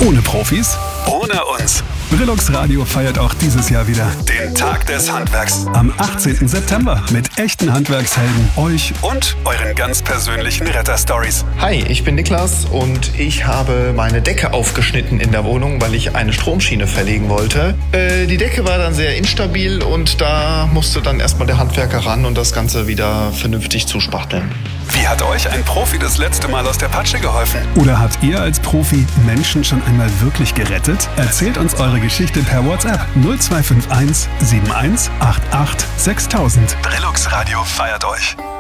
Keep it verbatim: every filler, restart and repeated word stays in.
Ohne Profis, Ohne uns. Brillux Radio feiert auch dieses Jahr wieder Den Tag des Handwerks. am achtzehnten September mit echten Handwerkshelden, euch Und euren ganz persönlichen Retter-Stories. Hi, ich bin Niklas und ich habe meine Decke aufgeschnitten in der Wohnung, weil ich eine Stromschiene verlegen wollte. Äh, die Decke war dann sehr instabil und da musste dann erstmal der Handwerker ran und das Ganze wieder vernünftig zuspachteln. Wie hat euch ein Profi das letzte Mal aus der Patsche geholfen? Oder habt ihr als Profi Menschen schon einmal wirklich gerettet? Erzählt uns eure Geschichte per WhatsApp null zwei fünf eins sieben eins acht acht sechstausend. Brillux Radio feiert euch.